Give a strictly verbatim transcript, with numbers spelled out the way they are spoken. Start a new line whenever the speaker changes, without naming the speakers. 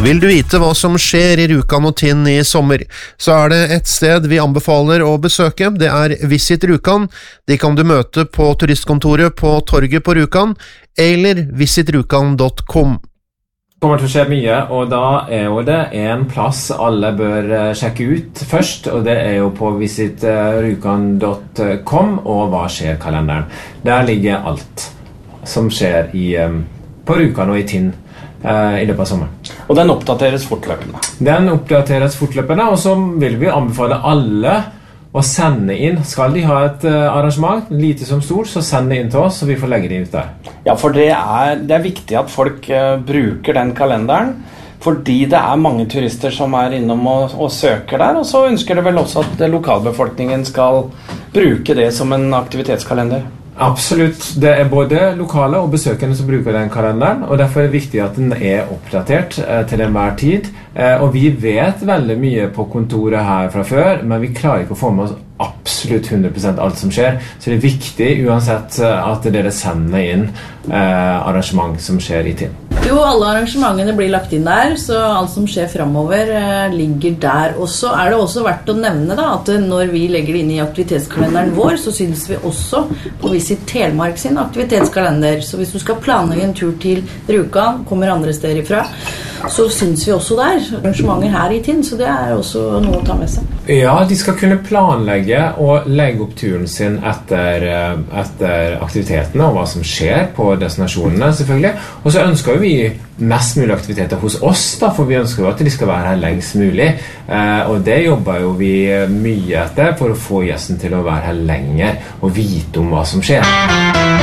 Vil du vite hva som skjer i Rjukan og Tinn i sommer, så er det et sted vi anbefaler å besøke. Det er Visit Rjukan. De kan du møte på turistkontoret på Torget på Rjukan, eller visit rjukan punktum com.
Det kommer til å skje mye, og da er jo det en plass alle bør sjekke ut først, og det er jo på visit rjukan punktum com og Hva skjer-kalenderen. Der ligger alt som skjer i, på Rjukan og i Tinn i løpet av sommeren.
Og den oppdateres fortløpende?
Den oppdateres fortløpende, og så vil vi anbefale alle å sende inn. Skal de ha et arrangement, lite som stort, så send det inn til oss, så vi får legge det ut der.
Ja, for det er, det er viktig at folk uh, bruker den kalenderen, fordi det er mange turister som er innom og, og søker der, og så ønsker det vel også at lokalbefolkningen skal bruke det som en aktivitetskalender.
Absolutt. Det er både lokale og besøkende som bruker den kalenderen, og derfor er det viktig at den er oppdatert eh, til enhver tid. Eh, og vi vet veldig mye på kontoret her fra før, men vi klarer ikke å få med oss absolutt hundre prosent alt som skjer. Så det er viktig uansett at dere sender inn eh, arrangement som skjer i Tinn.
Jo, alle arrangementene blir lagt inn der, så alt som skjer fremover eh, ligger der. Og så er det også verdt å nevne da, at når vi legger det inn i aktivitetskalenderen vår, så synes vi også på Visit Telemark sin aktivitetskalender. Så hvis du skal planlegge en tur til Rjukan, kommer andre steder ifra, så synes vi også der arrangementer her i Tinn, så det er også noe å ta med seg.
Ja, de skal kunne planlegge og legge opp turen sin etter, etter aktivitetene og hva som skjer på destinasjonene, selvfølgelig. Og så ønsker vi mest mulig aktiviteter hos oss, da, for vi ønsker jo at de skal være her lengst mulig. Eh, og det jobber jo vi mye etter for å få gjesten til å være her lenger og vite om hva som skjer.